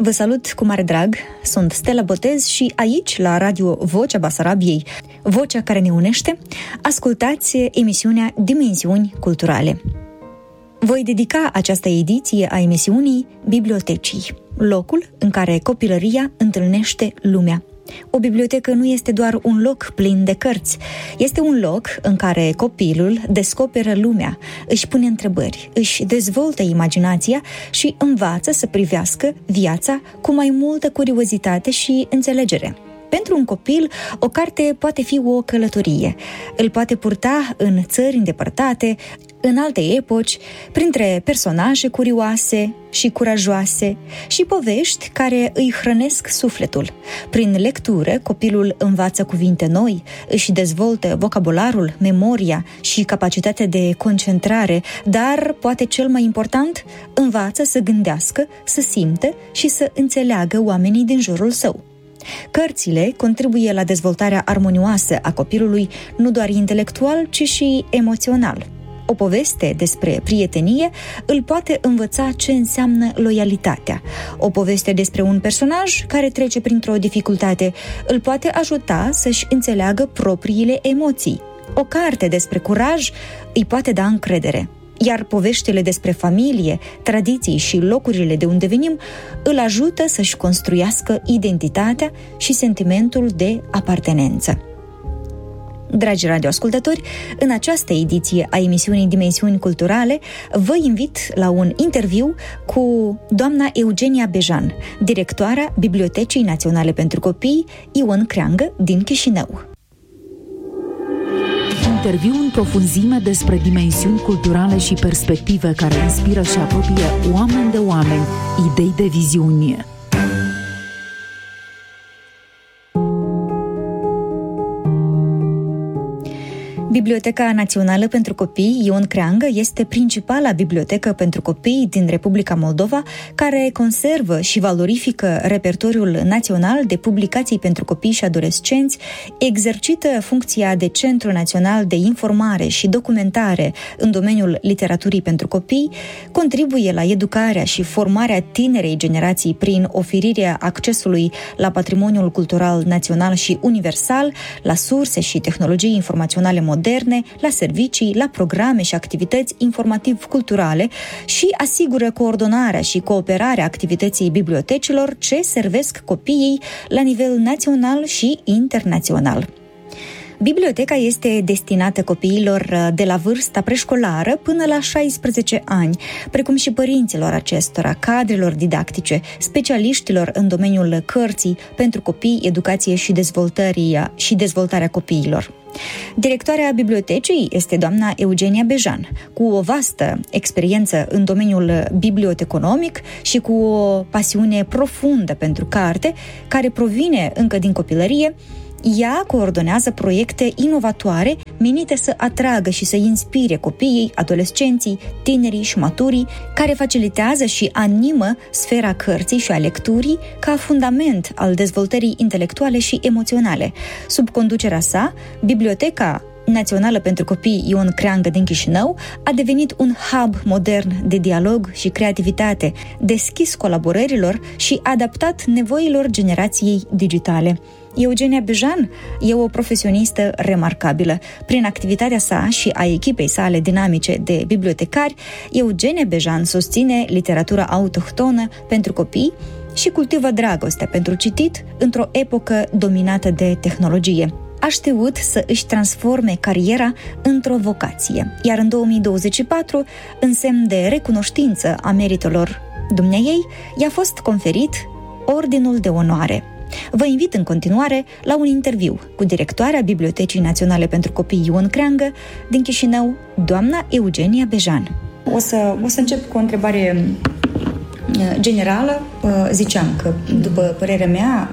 Vă salut cu mare drag, sunt Stella Botez și aici, la Radio Vocea Basarabiei, vocea care ne unește, ascultați emisiunea Dimensiuni Culturale. Voi dedica această ediție a emisiunii bibliotecii, locul în care copilăria întâlnește lumea. O bibliotecă nu este doar un loc plin de cărți, este un loc în care copilul descoperă lumea, își pune întrebări, își dezvoltă imaginația și învață să privească viața cu mai multă curiozitate și înțelegere. Pentru un copil, o carte poate fi o călătorie. Îl poate purta în țări îndepărtate, în alte epoci, printre personaje curioase și curajoase și povești care îi hrănesc sufletul. Prin lectură, copilul învață cuvinte noi, își dezvoltă vocabularul, memoria și capacitatea de concentrare, dar, poate cel mai important, învață să gândească, să simtă și să înțeleagă oamenii din jurul său. Cărțile contribuie la dezvoltarea armonioasă a copilului, nu doar intelectual, ci și emoțional. O poveste despre prietenie îl poate învăța ce înseamnă loialitatea. O poveste despre un personaj care trece printr-o dificultate îl poate ajuta să-și înțeleagă propriile emoții. O carte despre curaj îi poate da încredere. Iar poveștile despre familie, tradiții și locurile de unde venim îl ajută să-și construiască identitatea și sentimentul de apartenență. Dragi radioascultători, în această ediție a emisiunii Dimensiuni Culturale vă invit la un interviu cu doamna Eugenia Bejan, directoarea Bibliotecii Naționale pentru Copii Ion Creangă din Chișinău. Interviu în profunzime despre dimensiuni culturale și perspective care inspiră și apropie oameni de oameni, idei de viziune. Biblioteca Națională pentru Copii Ion Creangă este principala bibliotecă pentru copii din Republica Moldova, care conservă și valorifică repertoriul național de publicații pentru copii și adolescenți, exercită funcția de Centru Național de Informare și Documentare în domeniul literaturii pentru copii, contribuie la educarea și formarea tinerei generații prin oferirea accesului la patrimoniul cultural național și universal, la surse și tehnologii informaționale moderne, la servicii, la programe și activități informativ-culturale și asigură coordonarea și cooperarea activității bibliotecilor ce servesc copiii la nivel național și internațional. Biblioteca este destinată copiilor de la vârsta preșcolară până la 16 ani, precum și părinților acestora, cadrelor didactice, specialiștilor în domeniul cărții pentru copii, educație și dezvoltarea copiilor. Directoarea bibliotecii este doamna Eugenia Bejan, cu o vastă experiență în domeniul biblioteconomic și cu o pasiune profundă pentru carte, care provine încă din copilărie. Ea coordonează proiecte inovatoare menite să atragă și să inspire copiii, adolescenții, tinerii și maturii, care facilitează și animă sfera cărții și a lecturii ca fundament al dezvoltării intelectuale și emoționale. Sub conducerea sa, Biblioteca Națională pentru Copii Ion Creangă din Chișinău a devenit un hub modern de dialog și creativitate, deschis colaborărilor și adaptat nevoilor generației digitale. Eugenia Bejan e o profesionistă remarcabilă. Prin activitatea sa și a echipei sale dinamice de bibliotecari, Eugenia Bejan susține literatura autohtonă pentru copii și cultivă dragostea pentru citit într-o epocă dominată de tehnologie. A știut să își transforme cariera într-o vocație, iar în 2024, în semn de recunoștință a meritelor dumneaei, i-a fost conferit Ordinul de Onoare. Vă invit în continuare la un interviu cu directoarea Bibliotecii Naționale pentru Copii Ion Creangă din Chișinău, doamna Eugenia Bejan. O să încep cu o întrebare generală. Ziceam că, după părerea mea,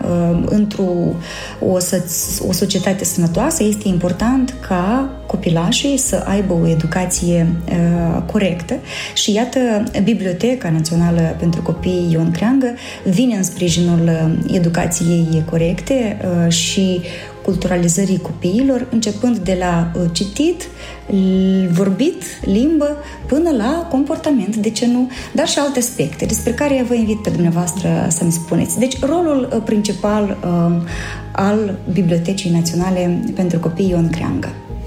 o societate sănătoasă este important ca copilașii să aibă o educație corectă și iată, Biblioteca Națională pentru Copii Ion Creangă vine în sprijinul educației corecte și culturalizării copiilor, începând de la citit, vorbit, limbă, până la comportament, de ce nu, dar și alte aspecte despre care vă invit pe dumneavoastră să mi spuneți. Deci, rolul principal al Bibliotecii Naționale pentru Copii Ion Creangă.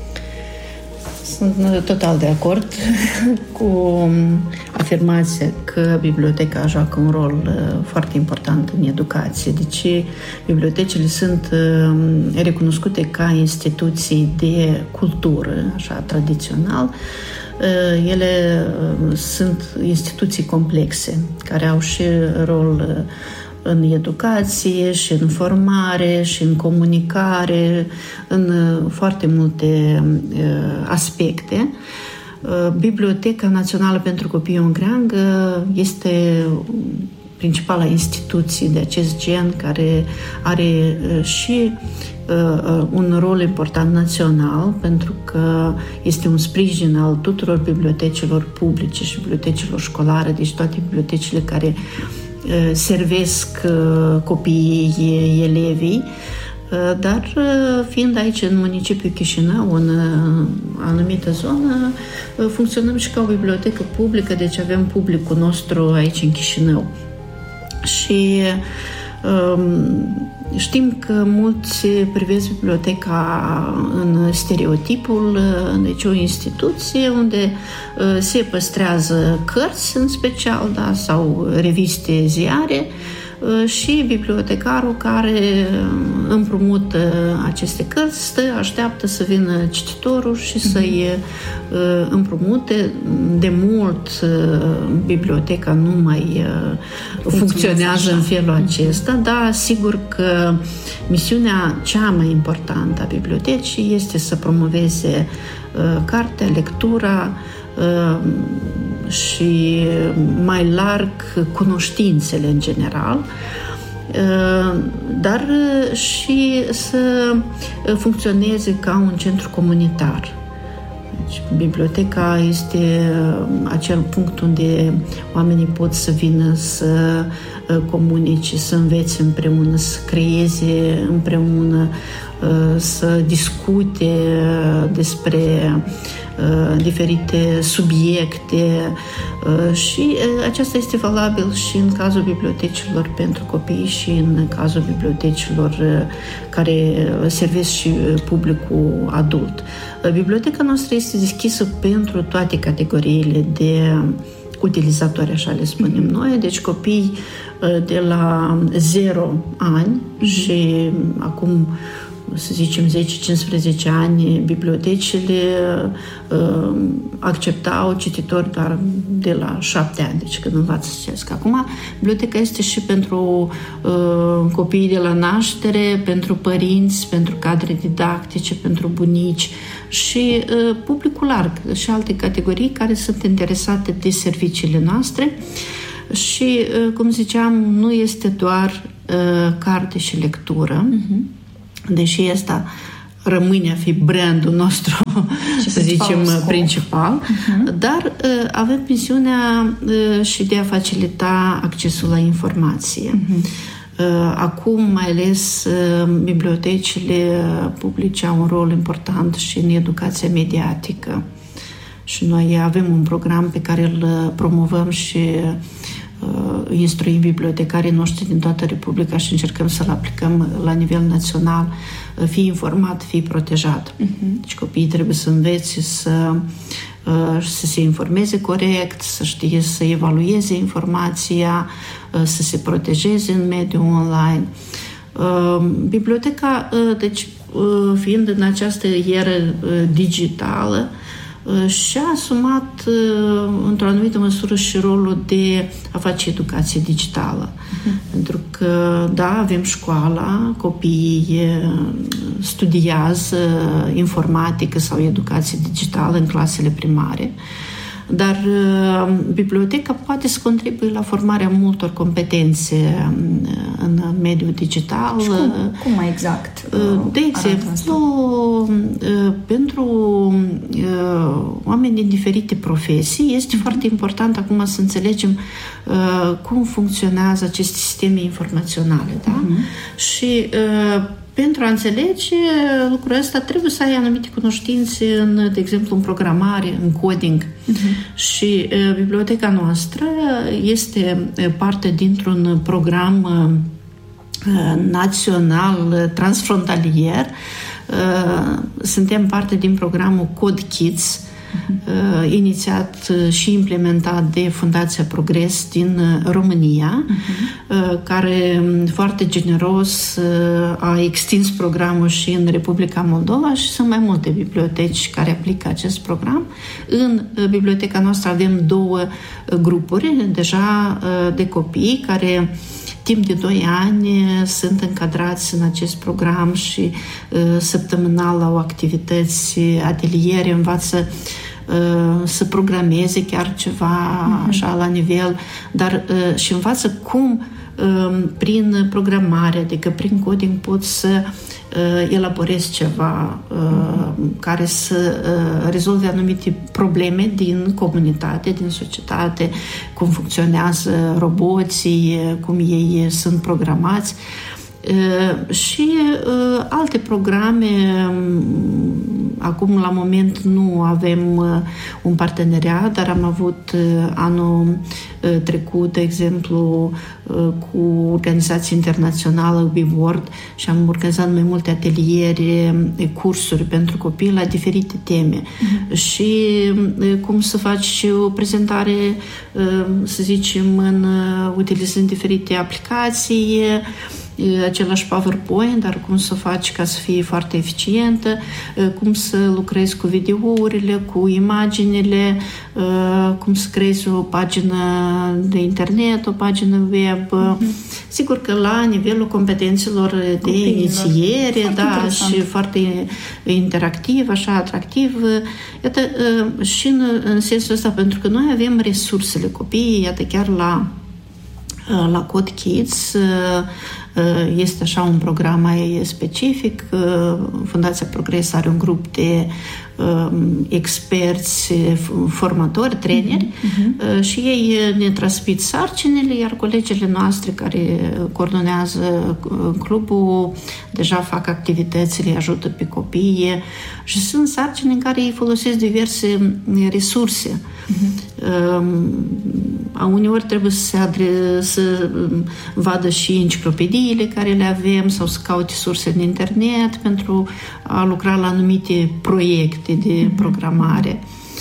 Sunt total de acord cu afirmația că biblioteca joacă un rol foarte important în educație. Deci bibliotecile sunt recunoscute ca instituții de cultură, așa, tradițional. Ele sunt instituții complexe, care au și rol în educație și în formare și în comunicare, în foarte multe aspecte. Biblioteca Națională pentru Copii Ion Creangă este principala instituție de acest gen care are și un rol important național, pentru că este un sprijin al tuturor bibliotecilor publice și bibliotecilor școlare, deci toate bibliotecile care servesc copiii, elevii, dar fiind aici în municipiul Chișinău, în anumită zonă, funcționăm și ca o bibliotecă publică, deci avem publicul nostru aici în Chișinău. Și știm că mulți privesc biblioteca în stereotipul, deci o instituție unde se păstrează cărți în special, da, sau reviste, ziare, și bibliotecarul care împrumută aceste cărți așteaptă să vină cititorul și să-i împrumute. De mult biblioteca nu mai funcționează în felul acesta, dar sigur că misiunea cea mai importantă a bibliotecii este să promoveze cartea, lectura și mai larg cunoștințele în general, dar și să funcționeze ca un centru comunitar. Deci, biblioteca este acel punct unde oamenii pot să vină să comunice, să învețe împreună, să creeze împreună, să discute despre diferite subiecte și aceasta este valabil și în cazul bibliotecilor pentru copii și în cazul bibliotecilor care servesc și publicul adult. Biblioteca noastră este deschisă pentru toate categoriile de utilizatori, așa le spunem noi, deci copii de la 0 ani și acum, să zicem, 10-15 ani, bibliotecile acceptau cititori doar de la 7 ani, deci când învață să citească. Acum, biblioteca este și pentru copiii de la naștere, pentru părinți, pentru cadre didactice, pentru bunici și publicul larg și alte categorii care sunt interesate de serviciile noastre. Și, cum ziceam, nu este doar carte și lectură, deși asta rămâne a fi brandul nostru, să zicem, principal, dar avem misiunea și de a facilita accesul la informație. Acum, mai ales, bibliotecile publice au un rol important și în educația mediatică. Și noi avem un program pe care îl promovăm și instruim bibliotecarii noștri din toată Republica și încercăm să-l aplicăm la nivel național. Fii informat, fii protejat. Deci copiii trebuie să învețe să se informeze corect, să știe să evalueze informația, să se protejeze în mediul online. Biblioteca, deci, fiind în această eră digitală, și-a asumat într-o anumită măsură și rolul de a face educație digitală. Pentru că, da, avem școala, copiii studiază informatică sau educație digitală în clasele primare, dar biblioteca poate să contribuie la formarea multor competențe în mediul digital. Și cum mai exact? De exemplu, pentru oameni din diferite profesii este foarte important acum să înțelegem cum funcționează aceste sisteme informaționale. Da? Și Pentru a înțelege lucrul ăsta trebuie să ai anumite cunoștințe de exemplu, în programare, în coding. Și biblioteca noastră este parte dintr-un program național transfrontalier. Suntem parte din programul Code Kids, inițiat și implementat de Fundația Progres din România, care foarte generos a extins programul și în Republica Moldova și sunt mai multe biblioteci care aplică acest program. În biblioteca noastră avem 2 grupuri deja de copii care timp de 2 ani sunt încadrați în acest program și săptămânal au activități, ateliere, învață să programeze chiar ceva așa la nivel, dar și învață cum prin programare, adică prin coding pot să elaborez ceva care să rezolve anumite probleme din comunitate, din societate, cum funcționează roboții, cum ei sunt programați. Și alte programe, acum la moment nu avem un parteneriat, dar am avut anul trecut, de exemplu, cu organizația internațională UbiWorld și am organizat mai multe ateliere, cursuri pentru copii la diferite teme. Și cum să faci o prezentare, să zicem, utilizând diferite aplicații, același PowerPoint, dar cum să o faci ca să fie foarte eficientă, cum să lucrezi cu videourile, cu imaginile, cum să creezi o pagină de internet, o pagină web. Sigur că la nivelul competențelor de inițiere, foarte și foarte interactiv, așa atractiv. Iată, și în sensul ăsta, pentru că noi avem resursele copiii, iată chiar la Code Kids este așa un program mai specific. Fundația Progres are un grup de experți, formatori, traineri și ei ne transmit sarcinile, iar colegele noastre care coordonează clubul deja fac activitățile, ajută pe copii și sunt sarcini în care ei folosesc diverse resurse. Uneori trebuie să vadă și enciclopediile care le avem sau să caute surse în internet pentru a lucra la anumite proiecte de programare.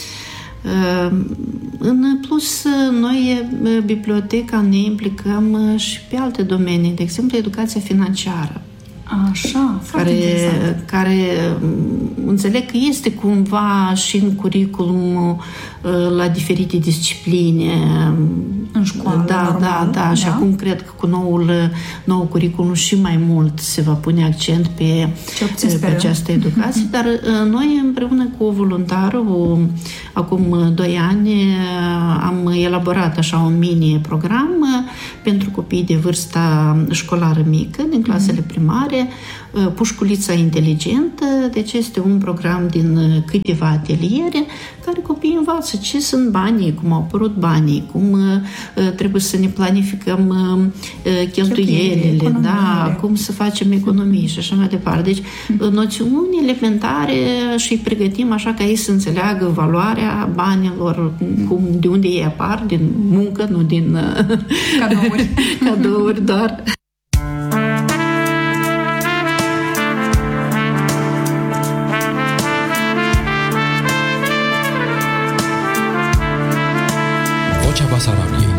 În plus, noi, biblioteca, ne implicăm și pe alte domenii, de exemplu, educația financiară. Așa, foarte interesant. Care înțeleg că este cumva și în curriculum la diferite discipline. În școală, normal. Da. Și acum cred că cu nou curriculum și mai mult se va pune accent pe această educație, dar noi împreună cu voluntarul, acum 2 ani, am elaborat așa un mini-program pentru copii de vârsta școlară mică, din clasele primare, Pușculița inteligentă, deci este un program din câteva ateliere care copiii învață ce sunt banii, cum au apărut banii, cum trebuie să ne planificăm cheltuielile, cum să facem economii și așa mai departe. Deci noțiuni elementare și îi pregătim așa ca ei să înțeleagă valoarea banilor, de unde ei apar, din muncă, nu din cadouri doar. Vocea Basarabiei.